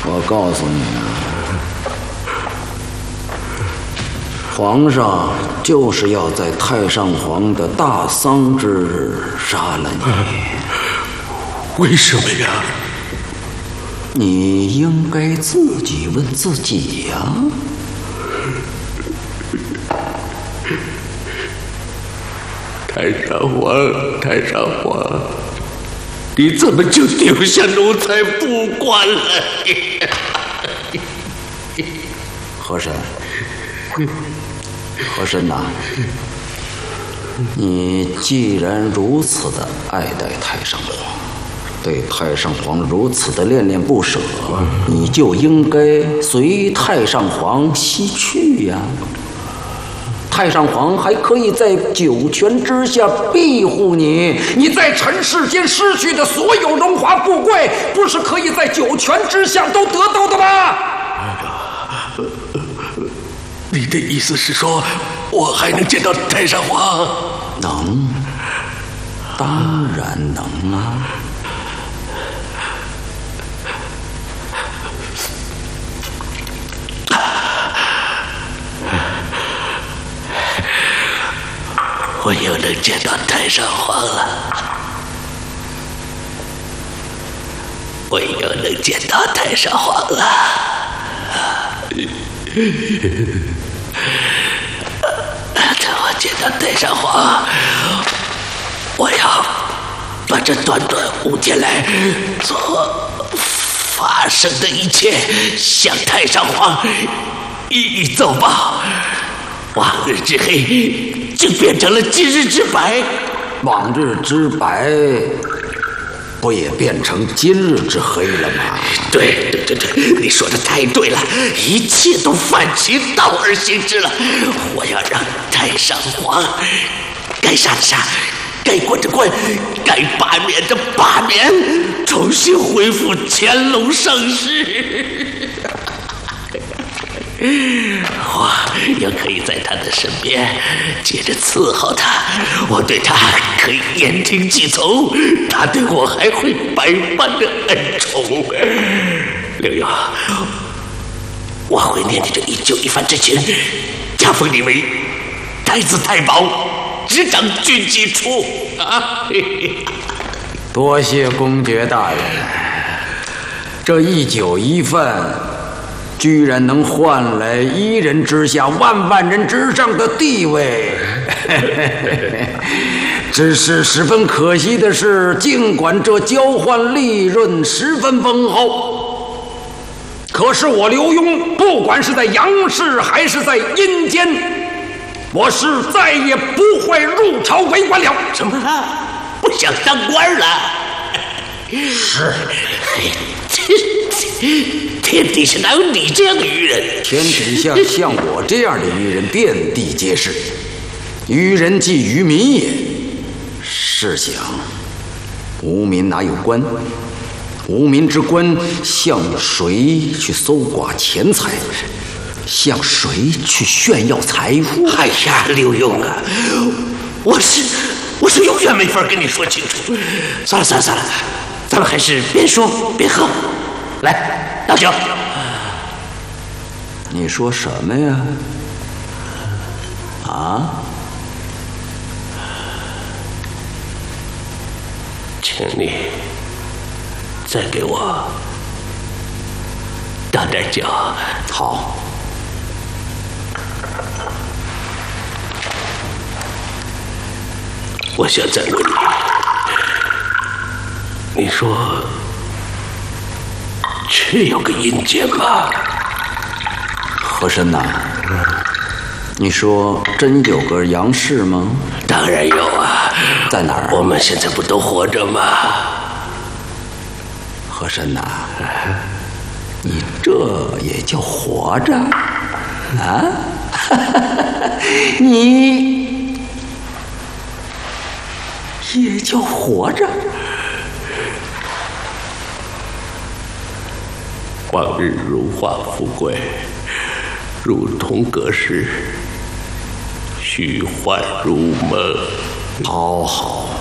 我告诉你啊，皇上就是要在太上皇的大丧之日杀了你。 为什么呀？ 你应该自己问自己呀。 太上皇，你怎么就丢下奴才不管了？ 和珅，和珅呐，你既然如此的爱戴太上皇，对太上皇如此的恋恋不舍，你就应该随太上皇西去呀。太上皇还可以在九泉之下庇护你，你在尘世间失去的所有荣华富贵，不是可以在九泉之下都得到的吗？ 你的意思是说，我还能见到太上皇？ 能，当然能啊。 我又能见到太上皇了，我又能见到太上皇了。等我见到太上皇，我要把这短短5天来所发生的一切向太上皇一一奏报。往日之黑就变成了今日之白， 往日之白不也变成今日之黑了吗？ 对，你说的太对了，一切都反其道而行之了。我要让太上皇该杀的杀，该关的关，该罢免的罢免，重新恢复乾隆盛世。我也可以在他的身边接着伺候他，我对他可以言听计从，他对我还会百般的恩宠。刘墉，我会念你这一旧一番之情，加封你为太子太保，执掌军机处啊！ 多谢公爵大人，这一酒一饭居然能换来一人之下万万人之上的地位。只是十分可惜的是，尽管这交换利润十分丰厚，可是我刘墉不管是在阳世还是在阴间，我是再也不会入朝为官了。 什么？不想当官了？ 是。 天底下哪有你这样的愚人？ 天底下像我这样的愚人遍地皆是，愚人即愚民也。试想，无民哪有官？无民之官，向谁去搜刮钱财？向谁去炫耀财富？ 哎呀，刘墉啊，我是永远没法跟你说清楚。算了，咱们还是边说边喝。来，倒酒。 你说什么呀？啊？ 请你再给我倒点酒。 好。 我想再问你说确有个阴间吗？ 和珅呐，你说真有个杨氏吗？ 当然有啊。 在哪儿？ 我们现在不都活着吗？ 和珅呐，你这也叫活着啊？你也叫活着？ 往日荣华富贵，如同隔世，虚幻如梦。 好好，